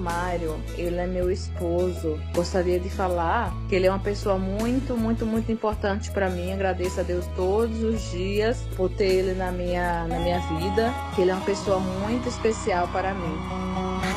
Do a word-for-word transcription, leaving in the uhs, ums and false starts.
Mário, ele é meu esposo. Gostaria de falar que ele é uma pessoa muito, muito, muito importante para mim. Agradeço a Deus todos os dias por ter ele na minha, na minha vida, que ele é uma pessoa muito especial para mim.